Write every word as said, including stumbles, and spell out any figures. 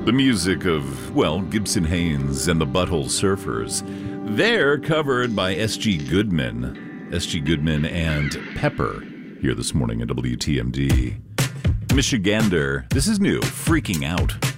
The music of, well, Gibson Haynes and the Butthole Surfers. They're covered by S G Goodman. S G Goodman and Pepper here this morning at W T M D. Michigander, this is new, Freaking Out.